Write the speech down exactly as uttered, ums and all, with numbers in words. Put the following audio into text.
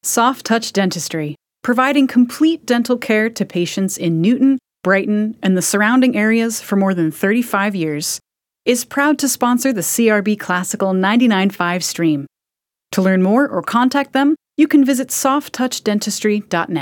Soft Touch Dentistry, providing complete dental care to patients in Newton, Brighton, and the surrounding areas for more than thirty-five years, is proud to sponsor the C R B Classical ninety-nine point five stream. To learn more or contact them, you can visit soft touch dentistry dot net.